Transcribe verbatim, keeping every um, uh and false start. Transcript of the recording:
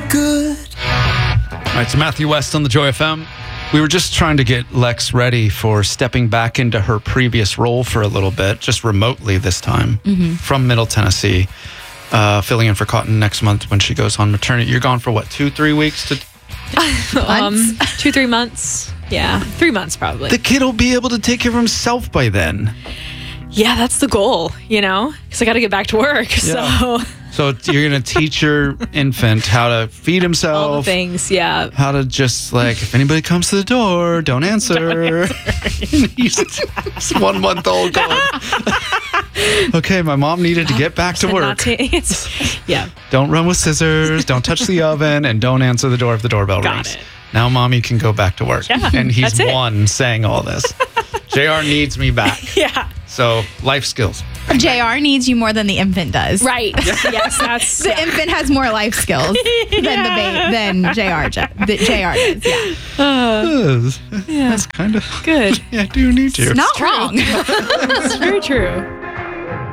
good. All right, so Matthew West on the Joy F M. We were just trying to get Lex ready for stepping back into her previous role for a little bit, just remotely this time, mm-hmm. from Middle Tennessee, uh, filling in for Cotton next month when she goes on maternity. You're gone for what, two, three weeks? To um, two, three months. Yeah, three months probably. The kid will be able to take care of himself by then. Yeah, that's the goal, you know, because I got to get back to work. Yeah. So. So you're going to teach your infant how to feed himself. All the things, yeah. How to just, like, if anybody comes to the door, don't answer. Don't answer. He's one month old going, okay, my mom needed to get back to work. To yeah. Don't run with scissors, don't touch the oven, and don't answer the door if the doorbell Got rings. it. Now, mommy can go back to work. Yeah, and he's that's it. one saying all this. J R needs me back. Yeah. So, life skills. J R needs you more than the infant does. Right. Yes, that's... The yeah. infant has more life skills than the ba- than J R j- the J R does. Yeah. Uh, yeah. That's kind of... Good. Yeah, I do need you. It's not wrong. It's very true.